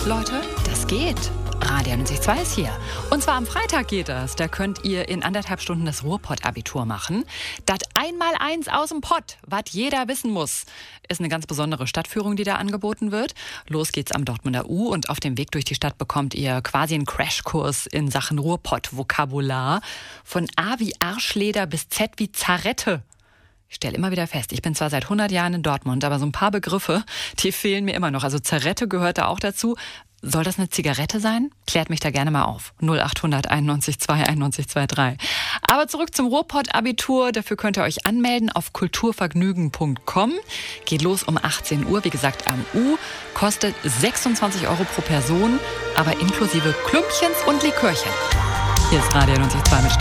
Leute, das geht. Radio 92 ist hier. Und zwar am Freitag geht das. Da könnt ihr in 1,5 Stunden das Ruhrpott-Abitur machen. Das Einmaleins aus dem Pott, was jeder wissen muss. Ist eine ganz besondere Stadtführung, die da angeboten wird. Los geht's am Dortmunder U und auf dem Weg durch die Stadt bekommt ihr quasi einen Crashkurs in Sachen Ruhrpott-Vokabular. Von A wie Arschleder bis Z wie Zarette. Ich stelle immer wieder fest, ich bin zwar seit 100 Jahren in Dortmund, aber so ein paar Begriffe, die fehlen mir immer noch. Also Zarette gehört da auch dazu. Soll das eine Zigarette sein? Klärt mich da gerne mal auf. 0800 91 2 91 23. Aber zurück zum Ruhrpott-Abitur. Dafür könnt ihr euch anmelden auf kulturvergnügen.com. Geht los um 18 Uhr, wie gesagt am U. Kostet 26 € pro Person, aber inklusive Klümpchens und Likörchen. Hier ist Radio 92 mit